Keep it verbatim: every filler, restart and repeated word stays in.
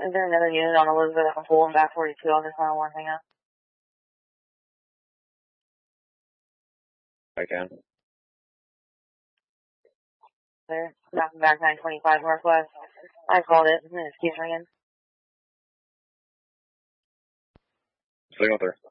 Is there another unit on Elizabeth and Pool and back forty-two? I'll just want one thing up. I can. There, back back nine twenty-five Northwest. I called it. Excuse me again. Signal there.